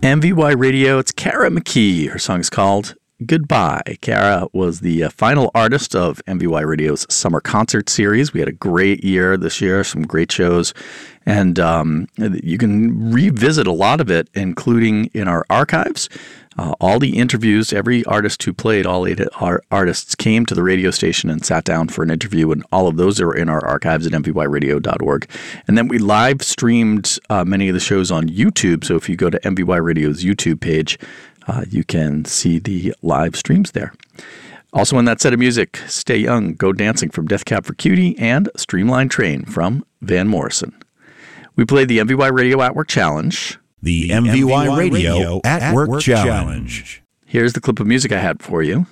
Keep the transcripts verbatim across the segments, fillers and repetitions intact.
M V Y Radio, it's Kara McKee. Her song is called Goodbye. Kara was the uh, final artist of M V Y Radio's summer concert series. We had a great year this year, some great shows, and um, you can revisit a lot of it, including in our archives. Uh, all the interviews, every artist who played, all eight art- artists came to the radio station and sat down for an interview, and all of those are in our archives at m v y radio dot org. And then we live streamed uh, many of the shows on YouTube, so if you go to M V Y Radio's YouTube page, uh, you can see the live streams there. Also in that set of music, Stay Young, Go Dancing from Death Cab for Cutie, and Streamline Train from Van Morrison. We played the M V Y Radio At Work Challenge. The M V Y Radio At Work Challenge. Here's the clip of music I had for you.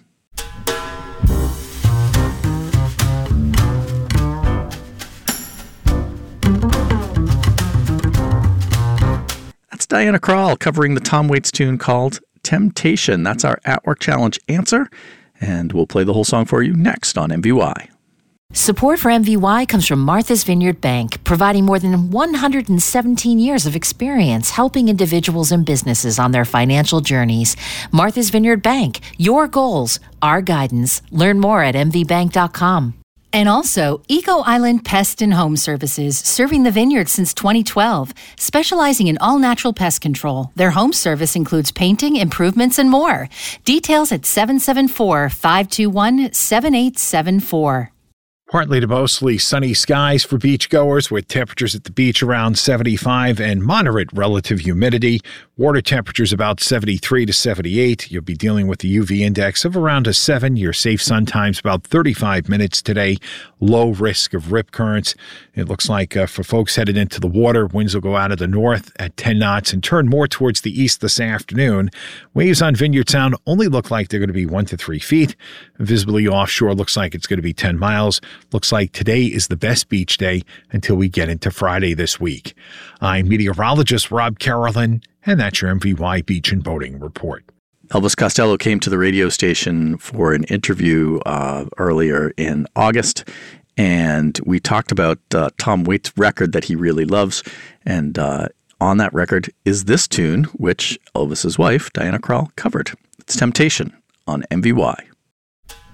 That's Diana Krall covering the Tom Waits tune called Temptation. That's our At Work Challenge answer, and we'll play the whole song for you next on M V Y. Support for M V Y comes from Martha's Vineyard Bank, providing more than one hundred seventeen years of experience helping individuals and businesses on their financial journeys. Martha's Vineyard Bank, your goals, our guidance. Learn more at m v bank dot com. And also, Eco Island Pest and Home Services, serving the vineyard since twenty twelve, specializing in all-natural pest control. Their home service includes painting, improvements, and more. Details at seven seven four, five two one, seven eight seven four. Partly to mostly sunny skies for beachgoers, with temperatures at the beach around seventy-five and moderate relative humidity. Water temperatures about seventy-three to seventy-eight. You'll be dealing with the U V index of around a seven. Your safe sun time's about thirty-five minutes today. Low risk of rip currents. It looks like uh, for folks headed into the water, winds will go out of the north at ten knots and turn more towards the east this afternoon. Waves on Vineyard Sound only look like they're going to be one to three feet. Visibly offshore looks like it's going to be ten miles. Looks like today is the best beach day until we get into Friday this week. I'm meteorologist Rob Carolyn, and that's your M V Y Beach and Boating Report. Elvis Costello came to the radio station for an interview uh, earlier in August, and we talked about uh, Tom Waits' record that he really loves. And uh, on that record is this tune, which Elvis's wife, Diana Krall, covered. It's Temptation on M V Y.